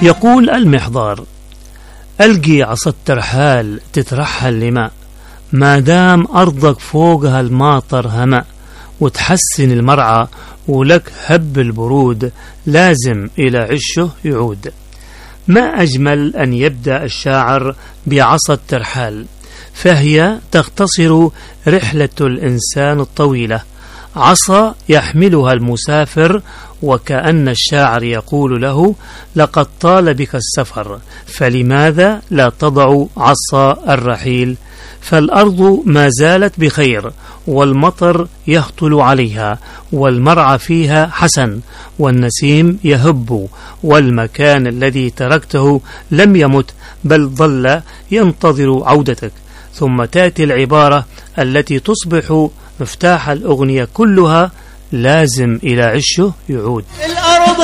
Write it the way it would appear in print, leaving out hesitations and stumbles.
يقول المحضار: ألقي عصا الترحال تترحل لماء، ما دام أرضك فوقها الماطر هما، وتحسن المرعى ولك هب البرود، لازم إلى عشه يعود. ما أجمل أن يبدأ الشاعر بعصا الترحال، فهي تختصر رحلة الإنسان الطويلة، عصا يحملها المسافر، وكأن الشاعر يقول له: لقد طال بك السفر، فلماذا لا تضع عصا الرحيل؟ فالأرض ما زالت بخير، والمطر يهطل عليها، والمرعى فيها حسن، والنسيم يهب، والمكان الذي تركته لم يمت، بل ظل ينتظر عودتك. ثم تأتي العبارة التي تصبح مفتاح الأغنية كلها: لازم إلى عشه يعود.